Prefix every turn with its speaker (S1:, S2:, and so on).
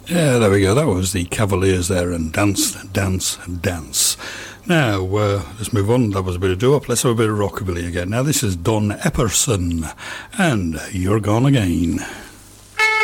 S1: Yeah, there we go. That was the Cavaliers there, and Dance, Dance, Dance. Now, let's move on. That was a bit of doo-wop. Let's have a bit of rockabilly again. Now, this is Don Epperson, and You're Gone Again.